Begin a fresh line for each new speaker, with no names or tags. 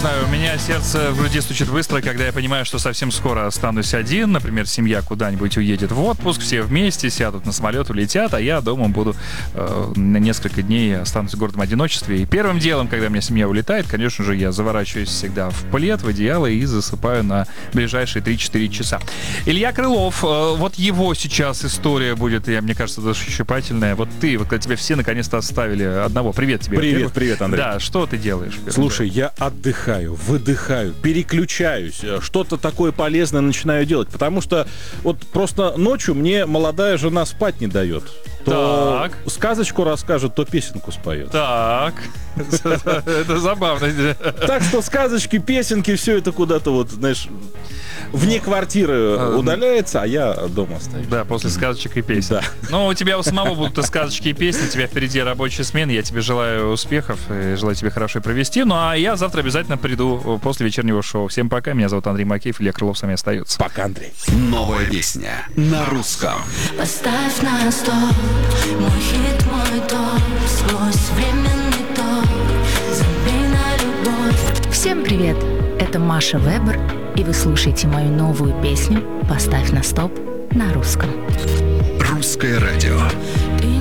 знаю, у меня сердце в груди стучит быстро, когда я понимаю, что совсем скоро останусь один. Например, семья куда-нибудь уедет в отпуск, все вместе сядут на самолет, улетят, а я дома буду на несколько дней останусь в гордом одиночестве. И первым делом, когда у меня семья улетает, конечно же, я заворачиваюсь всегда в плед, в одеяло и засыпаю на ближайшие 3-4 часа. Илья Крылов, вот его сейчас история будет, мне кажется, душещипательная. Вот ты, вот когда тебя все наконец-то оставили одного. Привет тебе.
Привет, Андрей.
Да, что ты делаешь?
Слушай, я отдыхаю, выдыхаю, переключаюсь, что-то такое полезное начинаю делать, потому что вот просто ночью мне молодая жена спать не дает. То сказочку расскажет, то песенку споет.
Так, это забавно.
Так что сказочки, песенки, все это куда-то вот, знаешь, вне квартиры удаляется, а я дома остаюсь.
Да, после сказочек и песен. Да. Ну, у тебя у самого будут и сказочки, и песни, у тебя впереди рабочая смена, я тебе желаю успехов, и желаю тебе хорошо провести. Ну, а я завтра обязательно приду после вечернего шоу. Всем пока, меня зовут Андрей Макеев, Илья Крылов с вами остается.
Пока, Андрей.
Новая песня на русском.
Поставь на стоп, мой хит, мой топ, сквозь временный ток, забей на любовь.
Всем привет, это Маша Вебер, и вы слушаете мою новую песню «Поставь на стоп» на русском.
Русское радио.
Ты